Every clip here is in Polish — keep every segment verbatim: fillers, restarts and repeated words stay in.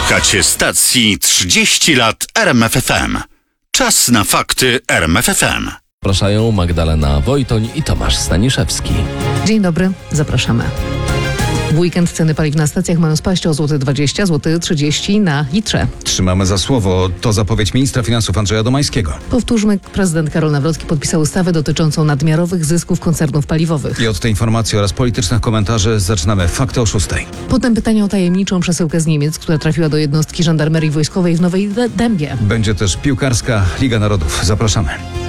Słuchacie stacji trzydzieści lat R M F F M. Czas na fakty R M F F M. Zapraszają Magdalena Wojtoń i Tomasz Staniszewski. Dzień dobry, zapraszamy. W weekend ceny paliw na stacjach mają spaść o złoty dwadzieścia, złoty trzydzieści na litrze. Trzymamy za słowo. To zapowiedź ministra finansów Andrzeja Domańskiego. Powtórzmy, prezydent Karol Nawrocki podpisał ustawę dotyczącą nadmiarowych zysków koncernów paliwowych. I od tej informacji oraz politycznych komentarzy zaczynamy fakty o szóstej. Potem pytanie o tajemniczą przesyłkę z Niemiec, która trafiła do jednostki żandarmerii wojskowej w Nowej Dębie. Będzie też piłkarska Liga Narodów. Zapraszamy.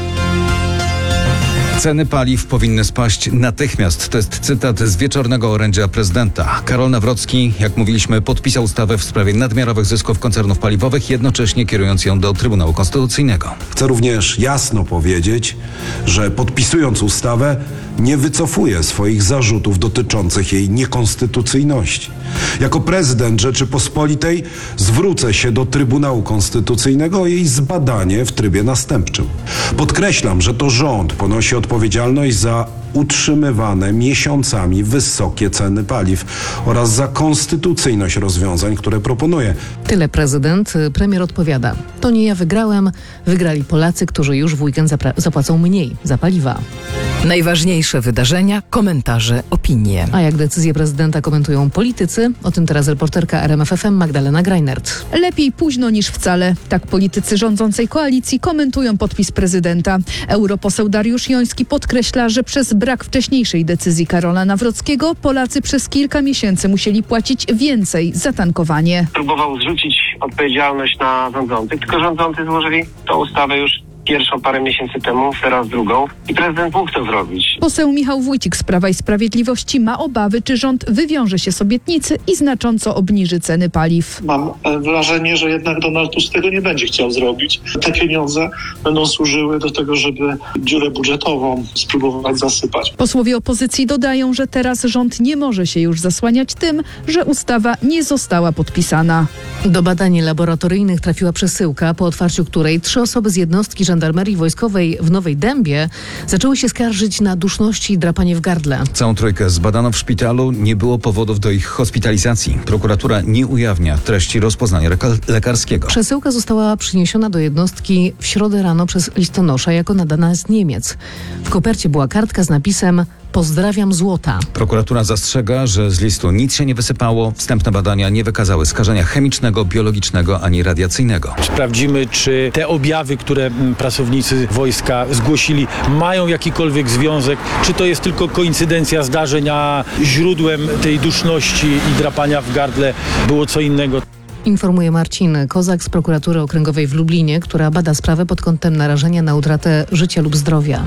Ceny paliw powinny spaść natychmiast. To jest cytat z wieczornego orędzia prezydenta. Karol Nawrocki, jak mówiliśmy, podpisał ustawę w sprawie nadmiarowych zysków koncernów paliwowych, jednocześnie kierując ją do Trybunału Konstytucyjnego. Chcę również jasno powiedzieć, że podpisując ustawę nie wycofuje swoich zarzutów dotyczących jej niekonstytucyjności. Jako prezydent Rzeczypospolitej zwrócę się do Trybunału Konstytucyjnego o jej zbadanie w trybie następczym. Podkreślam, że to rząd ponosi odpowiedzialność za utrzymywane miesiącami wysokie ceny paliw oraz za konstytucyjność rozwiązań, które proponuje. Tyle prezydent. Premier odpowiada: to nie ja wygrałem, wygrali Polacy, którzy już w weekend zapra- zapłacą mniej za paliwa. Najważniejsze wydarzenia, komentarze, opinie. A jak decyzję prezydenta komentują politycy? O tym teraz reporterka R M F F M Magdalena Greinert. Lepiej późno niż wcale. Tak politycy rządzącej koalicji komentują podpis prezydenta. Europoseł Dariusz Joński podkreśla, że przez brak wcześniejszej decyzji Karola Nawrockiego Polacy przez kilka miesięcy musieli płacić więcej za tankowanie. Próbował zrzucić odpowiedzialność na rządzących, tylko rządzący złożyli tą ustawę już pierwszą parę miesięcy temu, teraz drugą i prezydent mógł to zrobić. Poseł Michał Wójcik z Prawa i Sprawiedliwości ma obawy, czy rząd wywiąże się z obietnicy i znacząco obniży ceny paliw. Mam wrażenie, że jednak Donald Tusk tego nie będzie chciał zrobić. Te pieniądze będą służyły do tego, żeby dziurę budżetową spróbować zasypać. Posłowie opozycji dodają, że teraz rząd nie może się już zasłaniać tym, że ustawa nie została podpisana. Do badań laboratoryjnych trafiła przesyłka, po otwarciu której trzy osoby z jednostki żandarmerii wojskowej w Nowej Dębie zaczęły się skarżyć na duszności i drapanie w gardle. Całą trójkę zbadano w szpitalu. Nie było powodów do ich hospitalizacji. Prokuratura nie ujawnia treści rozpoznania reka- lekarskiego. Przesyłka została przyniesiona do jednostki w środę rano przez listonosza jako nadana z Niemiec. W kopercie była kartka z napisem: pozdrawiam złota. Prokuratura zastrzega, że z listu nic się nie wysypało. Wstępne badania nie wykazały skażenia chemicznego, biologicznego ani radiacyjnego. Sprawdzimy, czy te objawy, które pracownicy wojska zgłosili, mają jakikolwiek związek, czy to jest tylko koincydencja zdarzeń, a źródłem tej duszności i drapania w gardle było co innego. Informuje Marcin Kozak z Prokuratury Okręgowej w Lublinie, która bada sprawę pod kątem narażenia na utratę życia lub zdrowia.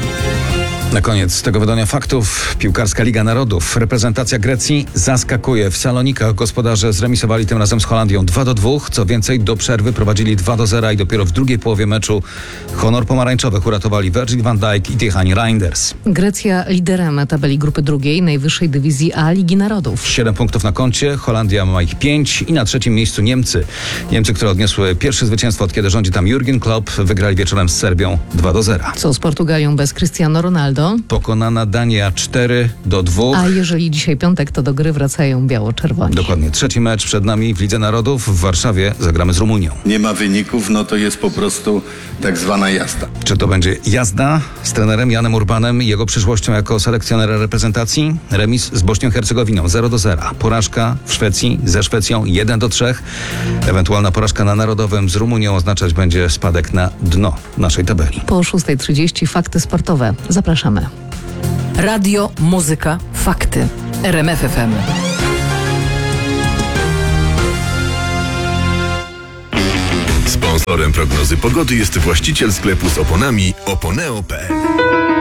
Na koniec tego wydania faktów piłkarska Liga Narodów. Reprezentacja Grecji zaskakuje. W Salonikach gospodarze zremisowali tym razem z Holandią dwa do dwóch. Co więcej, do przerwy prowadzili dwa do zera i dopiero w drugiej połowie meczu honor pomarańczowych uratowali Virgil van Dijk i Tijani Reinders. Grecja liderem tabeli grupy drugiej najwyższej dywizji A Ligi Narodów. Siedem punktów na koncie, Holandia ma ich pięć i na trzecim miejscu Niemcy. Niemcy, które odniosły pierwsze zwycięstwo, od kiedy rządzi tam Jurgen Klopp, wygrali wieczorem z Serbią dwa do zera. Co z Portugalią bez Cristiano Ronaldo? Pokonana Dania cztery do dwóch. A jeżeli dzisiaj piątek, to do gry wracają biało-czerwoni. Dokładnie. Trzeci mecz przed nami w Lidze Narodów. W Warszawie zagramy z Rumunią. Nie ma wyników, no to jest po prostu tak zwana jazda. Czy to będzie jazda z trenerem Janem Urbanem i jego przyszłością jako selekcjonera reprezentacji? Remis z Bośnią i Hercegowiną zero do zera. Porażka w Szwecji ze Szwecją jeden do trzech. Ewentualna porażka na Narodowym z Rumunią oznaczać będzie spadek na dno naszej tabeli. Po szósta trzydzieści fakty sportowe. Zapraszamy. Radio, muzyka, fakty. R M F F M. Sponsorem prognozy pogody jest właściciel sklepu z oponami Oponeo kropka pe el.